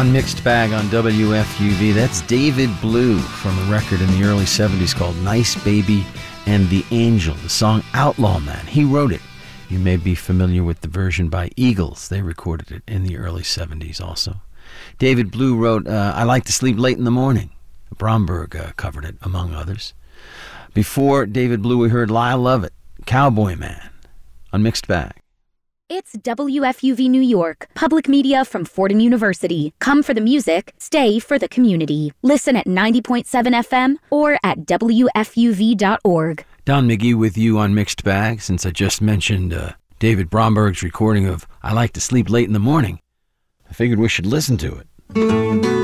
on Mixed Bag on WFUV. That's David Blue from a record in the early 70s called Nice Baby and the Angel, the song Outlaw Man. He wrote it. You may be familiar with the version by Eagles. They recorded it in the early 70s also. David Blue wrote I Like to Sleep Late in the Morning. Bromberg covered it, among others. Before David Blue, we heard Lyle Lovett, Cowboy Man, on Mixed Bag. It's WFUV New York, public media from Fordham University. Come for the music, stay for the community. Listen at 90.7 FM or at WFUV.org. Don McGee with you on Mixed Bag. Since I just mentioned David Bromberg's recording of I Like to Sleep Late in the Morning, I figured we should listen to it.